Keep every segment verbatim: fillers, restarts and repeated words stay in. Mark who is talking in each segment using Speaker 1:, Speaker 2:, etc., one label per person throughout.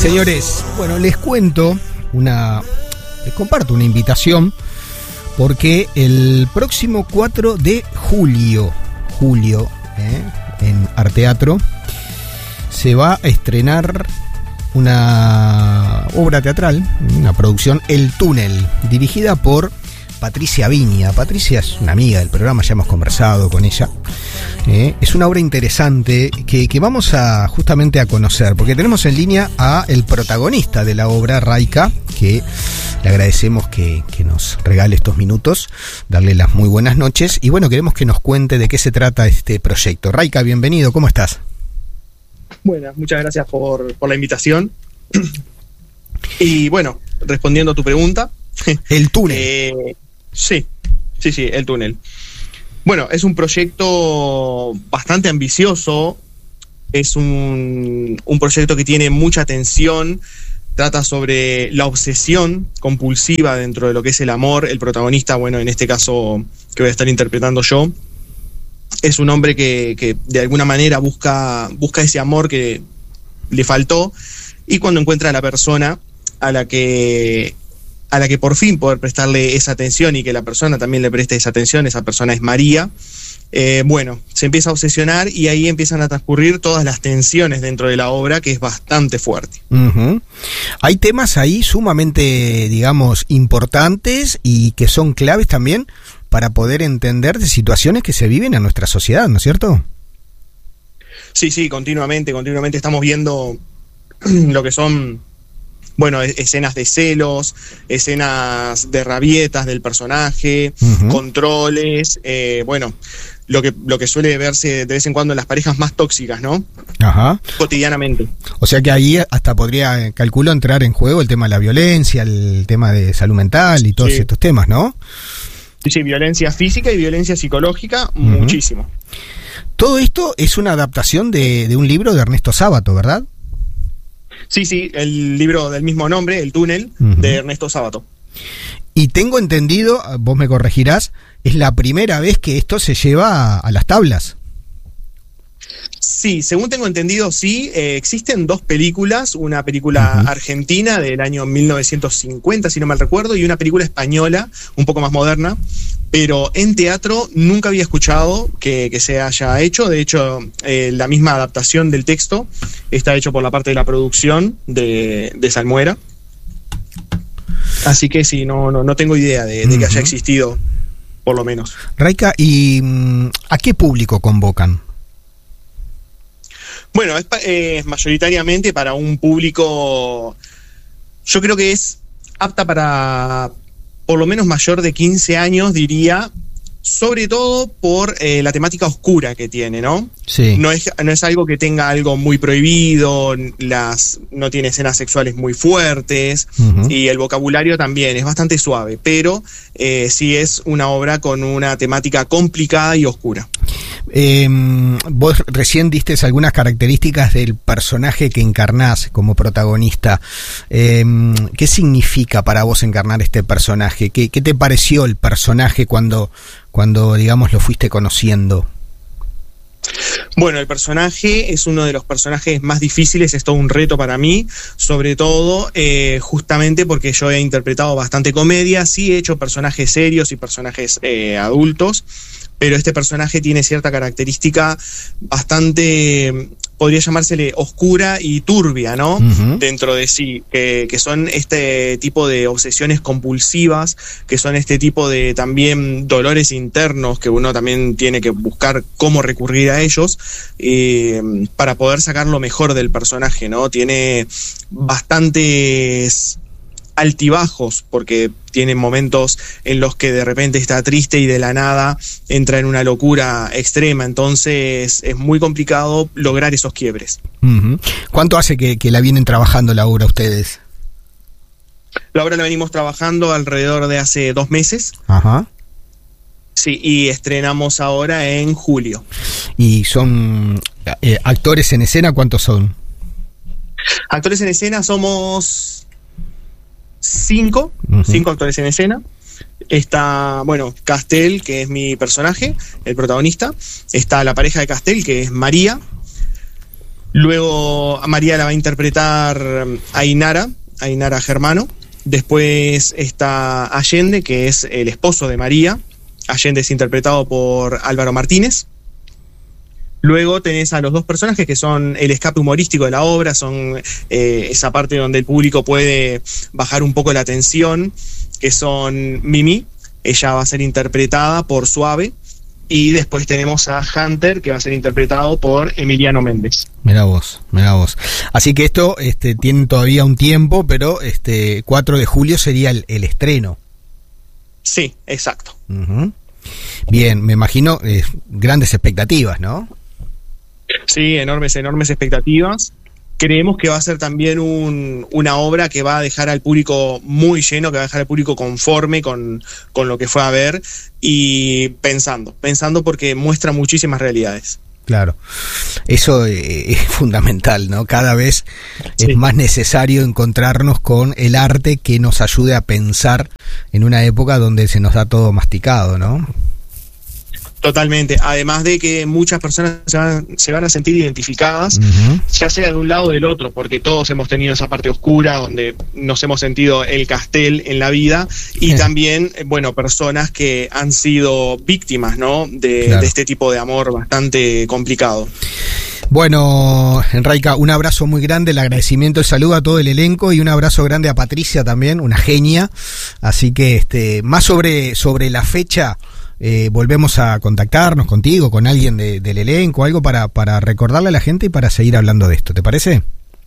Speaker 1: señores, bueno, les cuento una, les comparto una invitación porque el próximo cuatro de julio, julio, eh, en Arteatro, se va a estrenar una obra teatral, una producción, El Túnel, dirigida por Patricia Viña. Patricia es una amiga del programa, ya hemos conversado con ella. Eh, es una obra interesante que, que vamos a justamente a conocer, porque tenemos en línea a el protagonista de la obra, Raika, que le agradecemos que, que nos regale estos minutos, darle las muy buenas noches, y bueno, queremos que nos cuente de qué se trata este proyecto. Raika, bienvenido, ¿cómo estás?
Speaker 2: Buenas, muchas gracias por, por la invitación. Y bueno, respondiendo a tu pregunta.
Speaker 1: El túnel.
Speaker 2: Eh, sí, sí, sí, El Túnel. Bueno, es un proyecto bastante ambicioso, es un, un proyecto que tiene mucha tensión, trata sobre la obsesión compulsiva dentro de lo que es el amor. El protagonista, bueno, en este caso que voy a estar interpretando yo, es un hombre que, que de alguna manera busca, busca ese amor que le faltó, y cuando encuentra a la persona a la que... a la que por fin poder prestarle esa atención y que la persona también le preste esa atención, esa persona es María, eh, bueno, se empieza a obsesionar y ahí empiezan a transcurrir todas las tensiones dentro de la obra, que es bastante fuerte.
Speaker 1: Uh-huh. Hay temas ahí sumamente, digamos, importantes y que son claves también para poder entender de situaciones que se viven en nuestra sociedad, ¿no es cierto?
Speaker 2: Sí, sí, continuamente, continuamente estamos viendo lo que son... bueno, escenas de celos, escenas de rabietas del personaje, uh-huh. controles, eh, bueno, lo que, lo que suele verse de vez en cuando en las parejas más tóxicas, ¿no?
Speaker 1: Ajá.
Speaker 2: Cotidianamente.
Speaker 1: O sea que ahí hasta podría, calculo, entrar en juego el tema de la violencia, el tema de salud mental y todos sí. estos temas, ¿no?
Speaker 2: Sí, sí, violencia física y violencia psicológica, uh-huh. muchísimo.
Speaker 1: Todo esto es una adaptación de, de un libro de Ernesto Sábato, ¿verdad?
Speaker 2: Sí, sí, el libro del mismo nombre, El Túnel, uh-huh. de Ernesto Sábato.
Speaker 1: Y tengo entendido, vos me corregirás, es la primera vez que esto se lleva a, a las tablas.
Speaker 2: Sí, según tengo entendido, sí. Eh, existen dos películas, una película uh-huh. argentina del año mil novecientos cincuenta, si no mal recuerdo, y una película española, un poco más moderna, pero en teatro nunca había escuchado que, que se haya hecho. De hecho, eh, la misma adaptación del texto está hecho por la parte de la producción de, de Salmuera. Así que sí, no, no, no tengo idea de, de uh-huh. que haya existido, por lo menos.
Speaker 1: Raika, ¿y a qué público convocan?
Speaker 2: Bueno, es, es mayoritariamente para un público, yo creo que es apta para por lo menos mayor de quince años, diría, sobre todo por eh, la temática oscura que tiene, ¿no?
Speaker 1: Sí.
Speaker 2: No es, no es algo que tenga algo muy prohibido, las, no tiene escenas sexuales muy fuertes, uh-huh. y el vocabulario también es bastante suave, pero eh, sí es una obra con una temática complicada y oscura.
Speaker 1: Eh, vos recién diste algunas características del personaje que encarnás como protagonista. Eh, ¿Qué significa para vos encarnar este personaje? ¿Qué, qué te pareció el personaje cuando, cuando, digamos, lo fuiste conociendo?
Speaker 2: Bueno, el personaje es uno de los personajes más difíciles, es todo un reto para mí, sobre todo eh, justamente porque yo he interpretado bastante comedia, sí he hecho personajes serios y personajes eh, adultos, pero este personaje tiene cierta característica bastante, podría llamársele oscura y turbia, ¿no? Uh-huh. Dentro de sí, que, que son este tipo de obsesiones compulsivas, que son este tipo de también dolores internos que uno también tiene que buscar cómo recurrir a ellos eh, para poder sacar lo mejor del personaje, ¿no? Tiene bastantes altibajos, porque tiene momentos en los que de repente está triste y de la nada entra en una locura extrema, entonces es muy complicado lograr esos quiebres.
Speaker 1: Uh-huh. ¿Cuánto hace que, que la vienen trabajando la obra ustedes?
Speaker 2: La obra la venimos trabajando alrededor de hace dos meses.
Speaker 1: Ajá.
Speaker 2: Sí, y estrenamos ahora en julio.
Speaker 1: ¿Y son eh, actores en escena? ¿Cuántos son?
Speaker 2: Actores en escena somos cinco, uh-huh. cinco actores en escena. Está, bueno, Castel, que es mi personaje, el protagonista. Está la pareja de Castel, que es María. Luego María la va a interpretar Ainara, Ainara Germano. Después está Allende, que es el esposo de María. Allende es interpretado por Álvaro Martínez. Luego tenés a los dos personajes que son el escape humorístico de la obra, son eh, esa parte donde el público puede bajar un poco la tensión, que son Mimi, ella va a ser interpretada por Suave, y después tenemos a Hunter, que va a ser interpretado por Emiliano Méndez.
Speaker 1: Mirá vos, mirá vos. Así que esto este, tiene todavía un tiempo, pero este cuatro de julio sería el, el estreno.
Speaker 2: Sí, exacto.
Speaker 1: Uh-huh. Bien, me imagino eh, grandes expectativas, ¿no?
Speaker 2: Sí, enormes, enormes expectativas. Creemos que va a ser también un, una obra que va a dejar al público muy lleno, que va a dejar al público conforme con, con lo que fue a ver y pensando, pensando porque muestra muchísimas realidades.
Speaker 1: Claro, eso eh, es fundamental, ¿no? Cada vez sí. Es más necesario encontrarnos con el arte que nos ayude a pensar en una época donde se nos da todo masticado, ¿no?
Speaker 2: Totalmente, además de que muchas personas se van, se van a sentir identificadas, uh-huh. ya sea de un lado o del otro, porque todos hemos tenido esa parte oscura donde nos hemos sentido el castel en la vida, y uh-huh. también, bueno, personas que han sido víctimas, ¿no? De, claro. de este tipo de amor bastante complicado.
Speaker 1: Bueno, Enraika, un abrazo muy grande, el agradecimiento, el saludo a todo el elenco y un abrazo grande a Patricia también, una genia. Así que este, más sobre, sobre la fecha, eh, volvemos a contactarnos contigo, con alguien de, del elenco, algo para, para recordarle a la gente y para seguir hablando de esto, ¿te parece?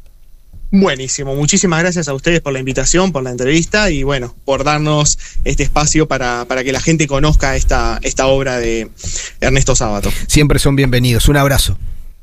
Speaker 2: Buenísimo, muchísimas gracias a ustedes por la invitación, por la entrevista y bueno, por darnos este espacio para, para que la gente conozca esta, esta obra de Ernesto Sábato.
Speaker 1: Siempre son bienvenidos, un abrazo.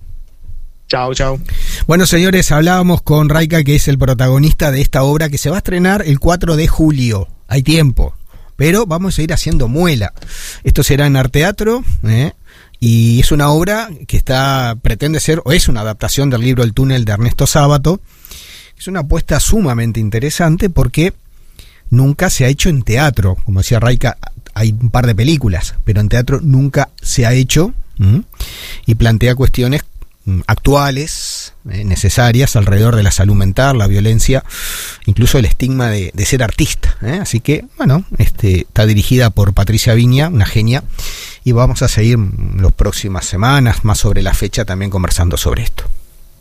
Speaker 2: Chao, chao.
Speaker 1: Bueno, señores, hablábamos con Raika, que es el protagonista de esta obra que se va a estrenar el cuatro de julio. Hay tiempo, pero vamos a ir haciendo muela. Esto será en Arteatro, ¿eh? Y es una obra que está pretende ser, o es una adaptación del libro El túnel de Ernesto Sábato. Es una apuesta sumamente interesante porque nunca se ha hecho en teatro. Como decía Raika, hay un par de películas, pero en teatro nunca se ha hecho, ¿m? Y plantea cuestiones actuales, eh, necesarias, alrededor de la salud mental, la violencia, incluso el estigma de, de ser artista, ¿eh? Así que, bueno, este, está dirigida por Patricia Viña, una genia, y vamos a seguir las próximas semanas, más sobre la fecha, también conversando sobre esto.